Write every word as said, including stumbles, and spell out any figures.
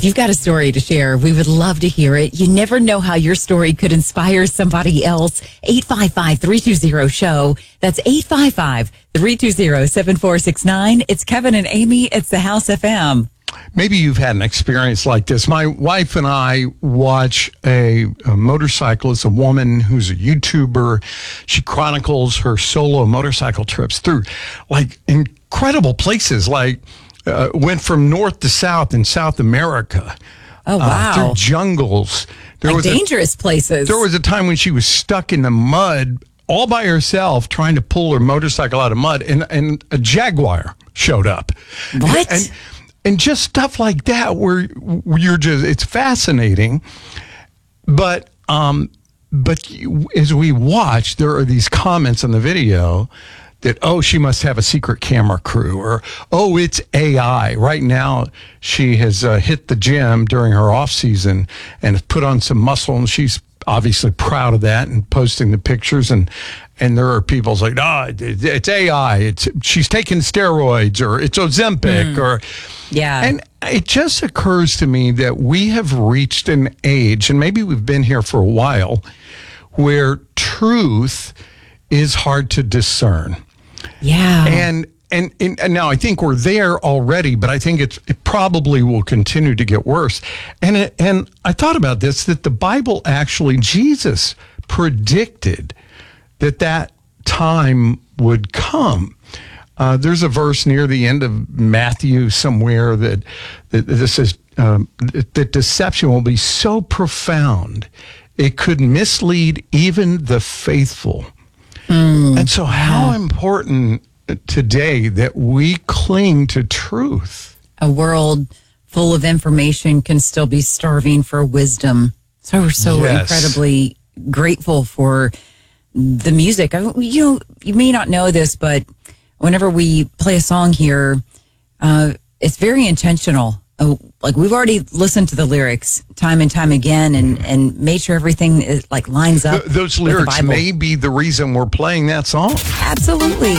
you've got a story to share, we would love to hear it. You never know how your story could inspire somebody else. eight five five, three two zero, S H O W. That's eight five five, three two zero, seven four six nine. It's Kevin and Amy. It's the House F M. Maybe you've had an experience like this. My wife and I watch a, a motorcyclist, a woman who's a YouTuber. She chronicles her solo motorcycle trips through like incredible places, like uh, went from north to south in South America. Oh, wow. Uh, through jungles. There like was dangerous a, places. There was a time when she was stuck in the mud all by herself trying to pull her motorcycle out of mud, and, and a jaguar showed up. What? And, And just stuff like that where you're just, it's fascinating. But, um, but as we watch, there are these comments on the video that, oh, she must have a secret camera crew, or, oh, it's A I. Right now, she has uh, hit the gym during her off season and has put on some muscle, and she's obviously proud of that and posting the pictures. And, and there are people like, oh, it's A I. It's, she's taking steroids, or it's Ozempic, mm. or, yeah. And it just occurs to me that we have reached an age, and maybe we've been here for a while, where truth is hard to discern. Yeah. And, and, and, and now I think we're there already, but I think it's, it probably will continue to get worse. And, it, and I thought about this, that the Bible actually, Jesus predicted that that time would come. Uh, there's a verse near the end of Matthew somewhere that, that this says um, that deception will be so profound it could mislead even the faithful. Mm, and so how yeah. important today that we cling to truth. A world full of information can still be starving for wisdom. So we're so yes. incredibly grateful for the music. I, you know, you may not know this, but whenever we play a song here, uh, it's very intentional. Uh, like we've already listened to the lyrics time and time again, and, and made sure everything is, like lines up. Th- those lyrics may be the reason we're playing that song. Absolutely.